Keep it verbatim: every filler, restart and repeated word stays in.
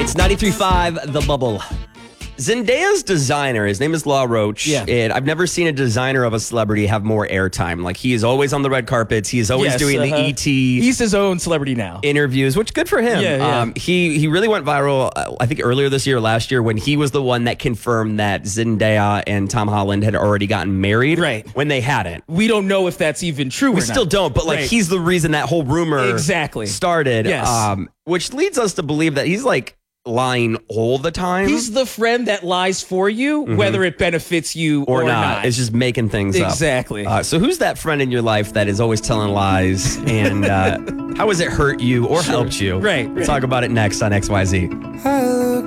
It's ninety-three point five The Bubble. Zendaya's designer, his name is Law Roach, Yeah. and I've never seen a designer of a celebrity have more airtime. Like, he is always on the red carpets. He is always Yes, doing the uh-huh. E T He's his own celebrity now. interviews, which good for him. Yeah, yeah. Um, he he really went viral, uh, I think, earlier this year, last year, when he was the one that confirmed that Zendaya and Tom Holland had already gotten married. Right. When they hadn't. We don't know if that's even true We or still not. don't, but like Right. he's the reason that whole rumor Exactly. started. Yes. Um, which leads us to believe that he's like lying all the time. He's the friend that lies for you, whether it benefits you or, or, not. It's just making things up. Exactly. Uh, so who's that friend in your life that is always telling lies, and uh, how has it hurt you or helped you? Right, We'll right. talk about it next on X Y Z. I